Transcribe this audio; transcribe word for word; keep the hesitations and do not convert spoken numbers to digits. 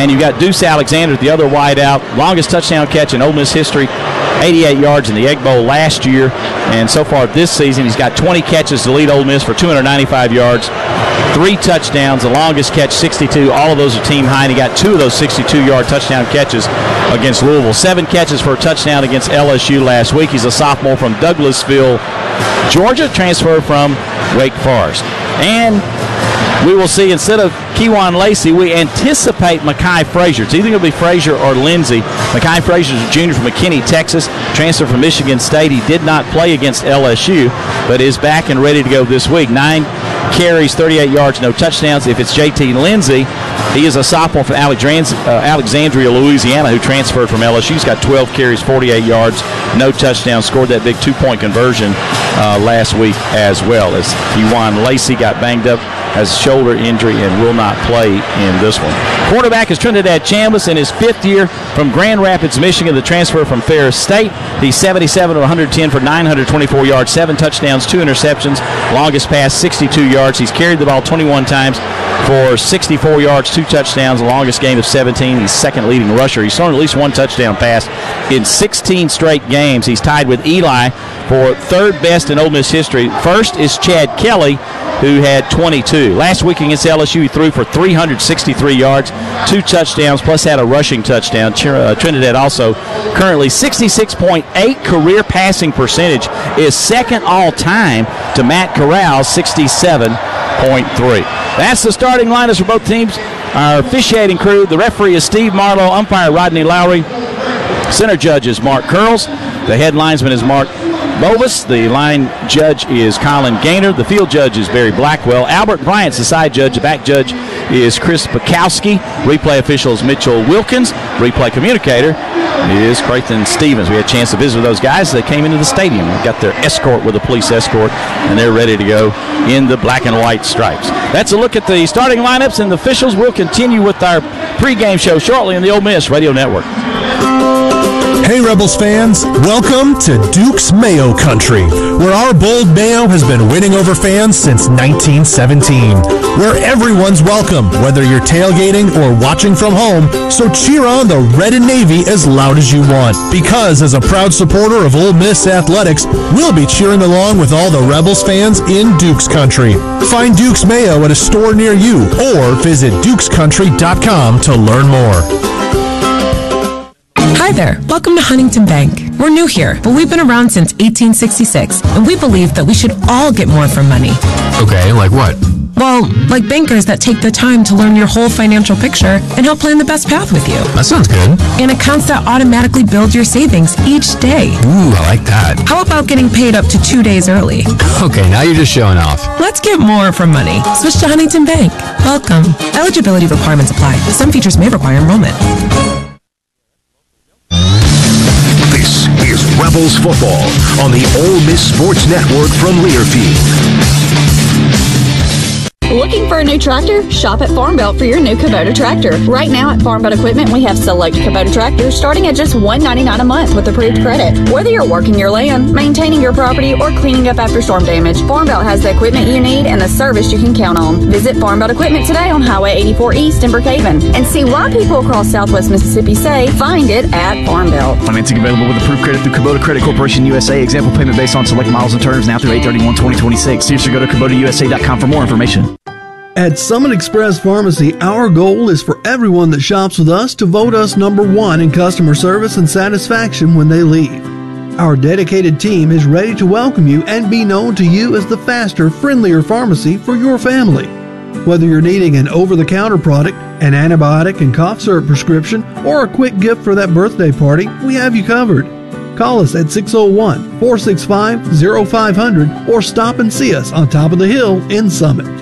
And you've got Deuce Alexander, the other wide out, longest touchdown catch in Ole Miss history, eighty-eight yards in the Egg Bowl last year. And so far this season, he's got twenty catches to lead Ole Miss for two hundred ninety-five yards, three touchdowns, the longest catch, sixty-two. All of those are team high, and he got two of those sixty-two-yard touchdown catches against Louisville. Seven catches for a touchdown against L S U last week. He's a sophomore from Douglasville, Georgia, transferred from Wake Forest. And we will see, instead of Kejuan Lacey, we anticipate Mekhi Frazier. It's either going to be Frazier or Lindsey. Mekhi Frazier is a junior from McKinney, Texas, transferred from Michigan State. He did not play against L S U, but is back and ready to go this week. Nine carries, thirty-eight yards, no touchdowns. If it's J T Lindsey, he is a sophomore from Alexandria, Louisiana, who transferred from L S U. He's got twelve carries, forty-eight yards, no touchdowns, scored that big two-point conversion uh, last week as well, as Kejuan Lacey got banged up, has a shoulder injury, and will not play in this one. Quarterback is Trinidad Chambliss in his fifth year from Grand Rapids, Michigan, the transfer from Ferris State. He's seventy-seven of one hundred ten for nine hundred twenty-four yards, seven touchdowns, two interceptions, longest pass sixty-two yards. He's carried the ball twenty-one times for sixty-four yards, two touchdowns, the longest game of seventeen. He's second leading rusher. He's thrown at least one touchdown pass in sixteen straight games. He's tied with Eli for third best in Ole Miss history. First is Chad Kelly, who had twenty-two. Last week against L S U, he threw for three hundred sixty-three yards, two touchdowns, plus had a rushing touchdown. Trinidad also currently sixty-six point eight career passing percentage, is second all-time to Matt Corral's sixty-seven point three. That's the starting lineups for both teams. Our officiating crew, the referee is Steve Marlowe, umpire Rodney Lowry, center judge is Mark Curls, the head linesman is Mark Bovis, the line judge is Colin Gaynor, the field judge is Barry Blackwell, Albert Bryant's the side judge, the back judge is Chris Bukowski, replay official is Mitchell Wilkins, replay communicator is Creighton Stevens. We had a chance to visit with those guys. They came into the stadium and got their escort with a police escort, and they're ready to go in the black and white stripes. That's a look at the starting lineups and the officials. We'll continue with our pregame show shortly on the Ole Miss Radio Network. Hey Rebels fans, welcome to Duke's Mayo Country, where our bold mayo has been winning over fans since nineteen seventeen. Where everyone's welcome, whether you're tailgating or watching from home, so cheer on the red and navy as loud as you want. Because as a proud supporter of Ole Miss athletics, we'll be cheering along with all the Rebels fans in Duke's Country. Find Duke's Mayo at a store near you or visit dukes country dot com to learn more. Hi there. Welcome to Huntington Bank. We're new here, but we've been around since eighteen sixty-six, and we believe that we should all get more from money. Okay, like what? Well, like bankers that take the time to learn your whole financial picture and help plan the best path with you. That sounds good. And accounts that automatically build your savings each day. Ooh, I like that. How about getting paid up to two days early? Okay, now you're just showing off. Let's get more from money. Switch to Huntington Bank. Welcome. Eligibility requirements apply. Some features may require enrollment. This is Rebels Football on the Ole Miss Sports Network from Learfield. Looking for a new tractor? Shop at Farm Belt for your new Kubota tractor. Right now at Farm Belt Equipment, we have select Kubota tractors starting at just one hundred ninety-nine dollars a month with approved credit. Whether you're working your land, maintaining your property, or cleaning up after storm damage, Farm Belt has the equipment you need and the service you can count on. Visit Farm Belt Equipment today on Highway eighty-four East in Brookhaven and see why people across Southwest Mississippi say, find it at Farm Belt. Financing available with approved credit through Kubota Credit Corporation U S A. Example payment based on select miles and terms now through eight thirty-one twenty twenty-six. Seriously, go to Kubota U S A dot com for more information. At Summit Express Pharmacy, our goal is for everyone that shops with us to vote us number one in customer service and satisfaction when they leave. Our dedicated team is ready to welcome you and be known to you as the faster, friendlier pharmacy for your family. Whether you're needing an over-the-counter product, an antibiotic and cough syrup prescription, or a quick gift for that birthday party, we have you covered. Call us at six oh one, four six five, oh five hundred or stop and see us on top of the hill in Summit.